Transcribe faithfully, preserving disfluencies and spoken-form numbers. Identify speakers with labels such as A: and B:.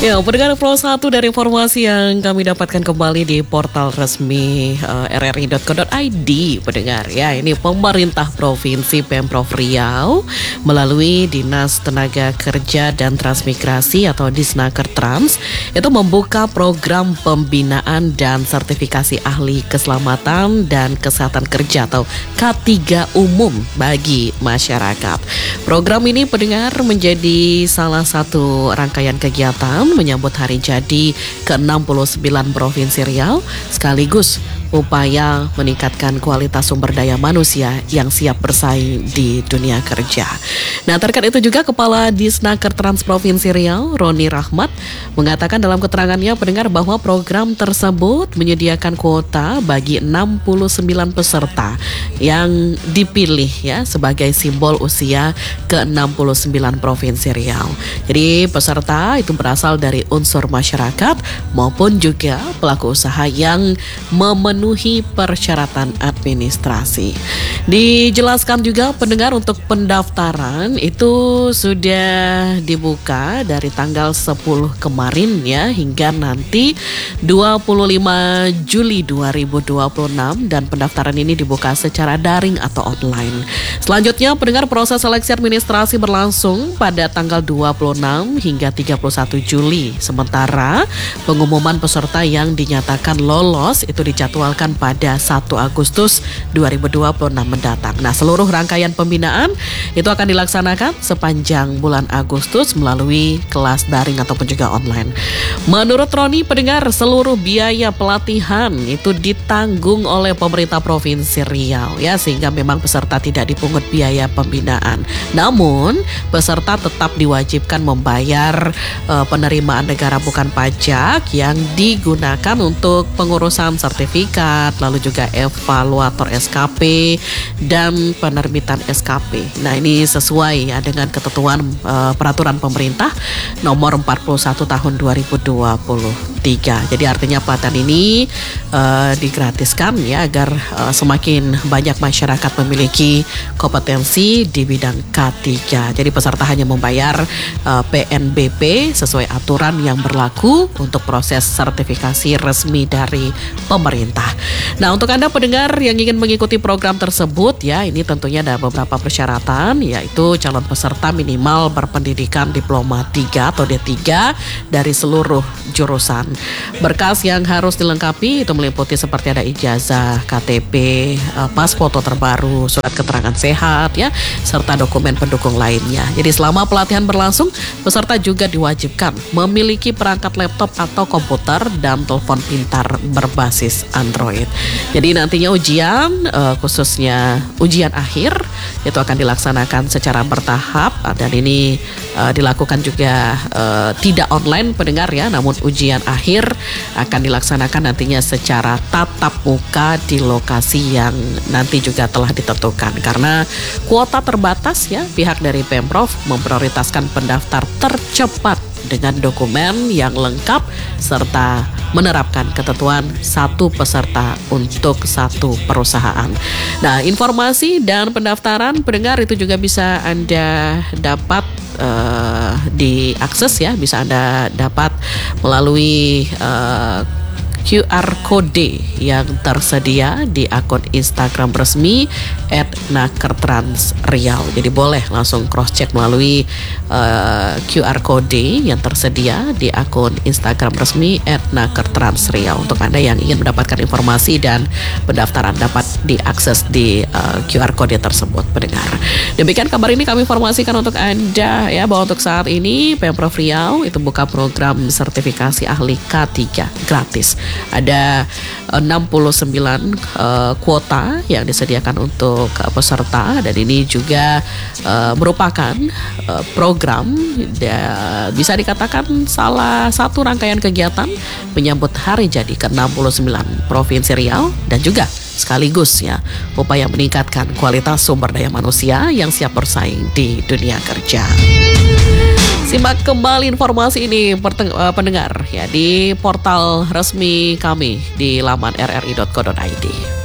A: Ya, pendengar Pro satu dari informasi yang kami dapatkan kembali di portal resmi uh, r r i dot co dot i d, pendengar ya, ini pemerintah Provinsi Pemprov Riau melalui Dinas Tenaga Kerja dan Transmigrasi atau Disnakertrans itu membuka program pembinaan dan sertifikasi ahli keselamatan dan kesehatan kerja atau K tiga umum bagi masyarakat. Program ini, pendengar, menjadi salah satu rangkaian kegiatan menyambut hari jadi ke enam puluh sembilan Provinsi Riau, sekaligus upaya meningkatkan kualitas sumber daya manusia yang siap bersaing di dunia kerja. Nah, terkait itu juga Kepala Disnakertrans Provinsi Riau, Roni Rahmat, mengatakan dalam keterangannya, pendengar, bahwa program tersebut menyediakan kuota bagi enam puluh sembilan peserta yang dipilih ya sebagai simbol usia ke enam puluh sembilan Provinsi Riau. Jadi peserta itu berasal dari unsur masyarakat maupun juga pelaku usaha yang memenuhi persyaratan administrasi. Dijelaskan juga, pendengar, untuk pendaftaran itu sudah dibuka dari tanggal sepuluh kemarin ya hingga nanti dua puluh lima Juli dua ribu dua puluh enam, dan pendaftaran ini dibuka secara daring atau online. Selanjutnya, pendengar, proses seleksi administrasi berlangsung pada tanggal dua puluh enam hingga tiga puluh satu Juli. Sementara pengumuman peserta yang dinyatakan lolos itu dijadwalkan pada satu Agustus dua ribu dua puluh enam mendatang. Nah, seluruh rangkaian pembinaan itu akan dilaksanakan sepanjang bulan Agustus melalui kelas daring ataupun juga online. Menurut Roni, pendengar, seluruh biaya pelatihan itu ditanggung oleh pemerintah Provinsi Riau ya, sehingga memang peserta tidak dipungut biaya pembinaan. Namun, peserta tetap diwajibkan membayar uh, penerimaan negara bukan pajak yang digunakan untuk pengurusan sertifikat, lalu juga evaluator S K P dan penerbitan S K P. Nah, ini sesuai ya dengan ketentuan uh, peraturan pemerintah nomor empat puluh satu tahun dua ribu dua puluh tiga. Jadi artinya pelatihan ini uh, digratiskan ya agar uh, semakin banyak masyarakat memiliki kompetensi di bidang K tiga. Jadi peserta hanya membayar uh, P N B P sesuai aturan yang berlaku untuk proses sertifikasi resmi dari pemerintah. Nah, untuk Anda pendengar yang ingin mengikuti program tersebut ya, ini tentunya ada beberapa persyaratan, yaitu calon peserta minimal berpendidikan diploma tiga atau D tiga dari seluruh jurusan. Berkas yang harus dilengkapi itu meliputi seperti ada ijazah, K T P, pas foto terbaru, surat keterangan sehat ya, serta dokumen pendukung lainnya. Jadi selama pelatihan berlangsung, peserta juga diwajibkan memiliki perangkat laptop atau komputer dan telepon pintar berbasis Android. Jadi nantinya ujian, uh, khususnya ujian akhir, itu akan dilaksanakan secara bertahap, dan ini uh, dilakukan juga uh, tidak online, pendengar ya, namun ujian akhir akan dilaksanakan nantinya secara tatap muka di lokasi yang nanti juga telah ditentukan. Karena kuota terbatas ya, pihak dari Pemprov memprioritaskan pendaftar tercepat dengan dokumen yang lengkap serta menerapkan ketentuan satu peserta untuk satu perusahaan. Nah, informasi dan pendaftaran, pendengar, itu juga bisa Anda dapat uh, diakses ya, bisa Anda dapat melalui uh, Q R Code yang tersedia di akun Instagram resmi et nakertrans riau. Jadi boleh langsung cross check melalui uh, Q R Code yang tersedia di akun Instagram resmi et nakertrans riau. Untuk Anda yang ingin mendapatkan informasi dan pendaftaran dapat diakses di uh, Q R Code tersebut, pendengar. Demikian kabar ini kami informasikan untuk Anda ya, bahwa untuk saat ini Pemprov Riau itu buka program sertifikasi ahli K tiga gratis. Ada enam puluh sembilan uh, kuota yang disediakan untuk uh, peserta, dan ini juga uh, merupakan uh, program da, bisa dikatakan salah satu rangkaian kegiatan menyambut hari jadi ke enam puluh sembilan Provinsi Riau, dan juga sekaligus ya upaya meningkatkan kualitas sumber daya manusia yang siap bersaing di dunia kerja. Simak kembali informasi ini pendengar ya di portal resmi kami di laman r r i dot co dot i d.